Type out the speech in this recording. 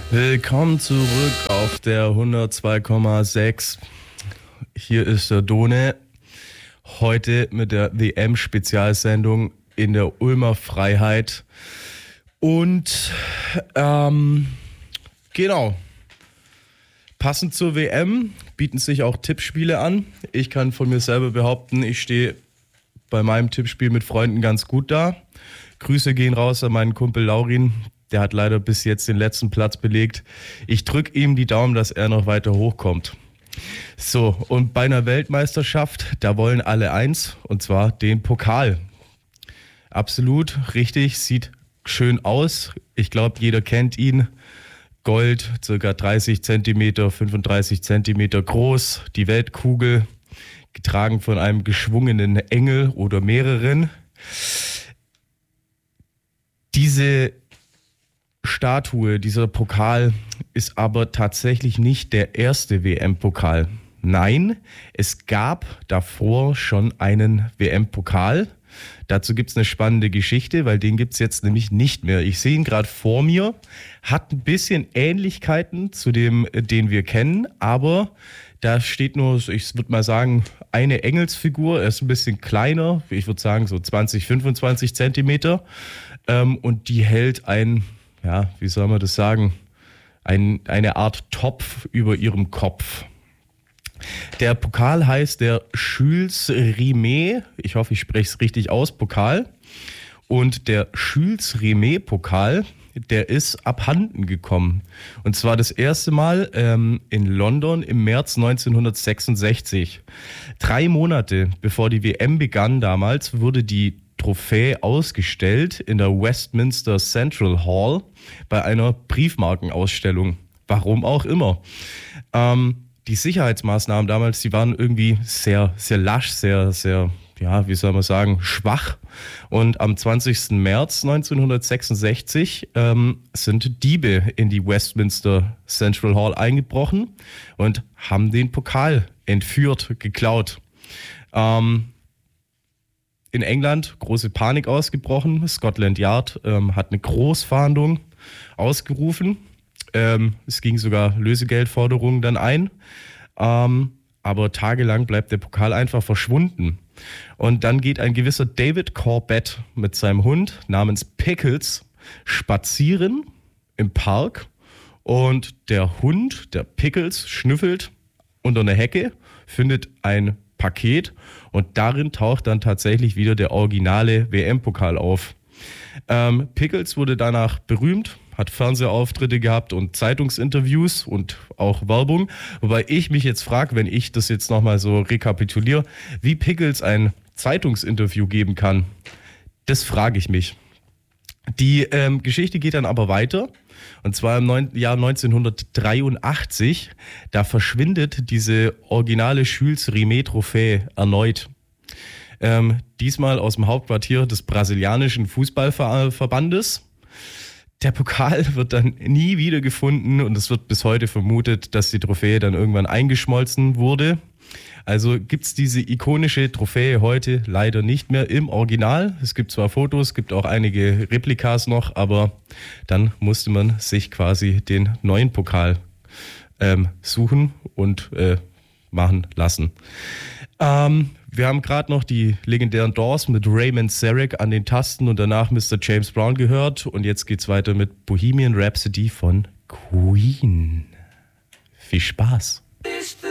Willkommen zurück auf der 102,6. Hier ist der Done. Heute mit der WM-Spezialsendung in der Ulmer Freiheit. Und genau, passend zur WM bieten sich auch Tippspiele an. Ich kann von mir selber behaupten, ich stehe bei meinem Tippspiel mit Freunden ganz gut da. Grüße gehen raus an meinen Kumpel Laurin. Der hat leider bis jetzt den letzten Platz belegt. Ich drücke ihm die Daumen, dass er noch weiter hochkommt. So, und bei einer Weltmeisterschaft, da wollen alle eins, und zwar den Pokal. Absolut richtig, sieht schön aus. Ich glaube, jeder kennt ihn. Gold, circa 30 Zentimeter, 35 Zentimeter groß. Die Weltkugel, getragen von einem geschwungenen Engel oder mehreren. Diese Statue, dieser Pokal ist aber tatsächlich nicht der erste WM-Pokal. Nein, es gab davor schon einen WM-Pokal. Dazu gibt es eine spannende Geschichte, weil den gibt es jetzt nämlich nicht mehr. Ich sehe ihn gerade vor mir, hat ein bisschen Ähnlichkeiten zu dem, den wir kennen, aber da steht nur, ich würde mal sagen, eine Engelsfigur. Er ist ein bisschen kleiner, ich würde sagen so 20, 25 Zentimeter. Und die hält wie soll man das sagen, eine Art Topf über ihrem Kopf. Der Pokal heißt der Jules Rimet, ich hoffe, ich spreche es richtig aus, Pokal. Und der Jules Rimet Pokal, der ist abhanden gekommen. Und zwar das erste Mal in London im März 1966. 3 Monate bevor die WM begann damals, wurde die Trophäe ausgestellt in der Westminster Central Hall bei einer Briefmarkenausstellung. Warum auch immer. Die Sicherheitsmaßnahmen damals, die waren irgendwie sehr, sehr lasch, sehr, wie soll man sagen, schwach. Und am 20. März 1966 sind Diebe in die Westminster Central Hall eingebrochen und haben den Pokal entführt, geklaut. In England große Panik ausgebrochen. Scotland Yard hat eine Großfahndung ausgerufen. Es ging sogar Lösegeldforderungen dann ein. Aber tagelang bleibt der Pokal einfach verschwunden. Und dann geht ein gewisser David Corbett mit seinem Hund namens Pickles spazieren im Park. Und der Hund, der Pickles, schnüffelt unter einer Hecke, findet ein Paket und darin taucht dann tatsächlich wieder der originale WM-Pokal auf. Pickles wurde danach berühmt, hat Fernsehauftritte gehabt und Zeitungsinterviews und auch Werbung. Wobei ich mich jetzt frage, wenn ich das jetzt nochmal so rekapituliere, wie Pickles ein Zeitungsinterview geben kann. Das frage ich mich. Die Geschichte geht dann aber weiter. Und zwar im Jahr 1983, da verschwindet diese originale Jules Rimet Trophäe erneut. Diesmal aus dem Hauptquartier des brasilianischen Fußballverbandes. Der Pokal wird dann nie wieder gefunden und es wird bis heute vermutet, dass die Trophäe dann irgendwann eingeschmolzen wurde. Also gibt es diese ikonische Trophäe heute leider nicht mehr im Original. Es gibt zwar Fotos, gibt auch einige Replikas noch, aber dann musste man sich quasi den neuen Pokal suchen und machen lassen. Wir haben gerade noch die legendären Doors mit Raymond Zarek an den Tasten und danach Mr. James Brown gehört. Und jetzt geht's weiter mit Bohemian Rhapsody von Queen. Viel Spaß!